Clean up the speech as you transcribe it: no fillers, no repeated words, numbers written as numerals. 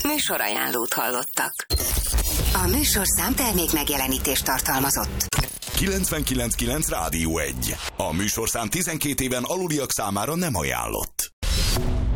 Műsorajánlót hallottak. A műsorszám termék megjelenítést tartalmazott. 99.9 Rádió 1. A műsorszám 12 éven aluliak számára nem ajánlott.